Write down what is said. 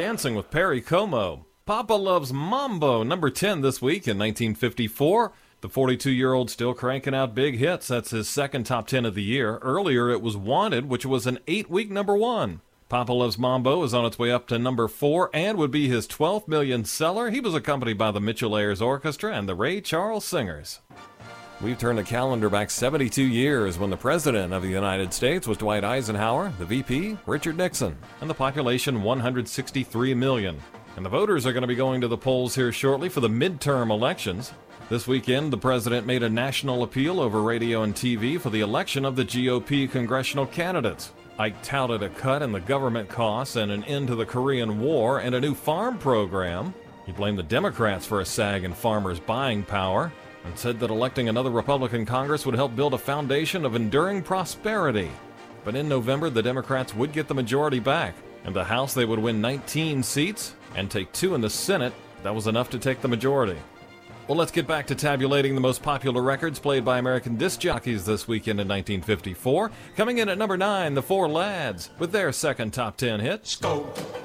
Dancing with Perry Como. Papa Loves Mambo, number 10 this week in 1954. The 42-year-old still cranking out big hits. That's his second top 10 of the year. Earlier it was Wanted, which was an 8-week number 1. Papa Loves Mambo is on its way up to number 4 and would be his 12th million seller. He was accompanied by the Mitchell Ayers Orchestra and the Ray Charles Singers. We've turned the calendar back 72 years when the President of the United States was Dwight Eisenhower, the VP, Richard Nixon, and the population 163 million. And the voters are going to be going to the polls here shortly for the midterm elections. This weekend, the President made a national appeal over radio and TV for the election of the GOP congressional candidates. Ike touted a cut in the government costs and an end to the Korean War and a new farm program. He blamed the Democrats for a sag in farmers' buying power, and said that electing another Republican Congress would help build a foundation of enduring prosperity. But in November, the Democrats would get the majority back. In the House, they would win 19 seats and take 2 in the Senate. That was enough to take the majority. Well, let's get back to tabulating the most popular records played by American disc jockeys this weekend in 1954. Coming in at number 9, the Four Lads, with their second top 10 hit. Scope.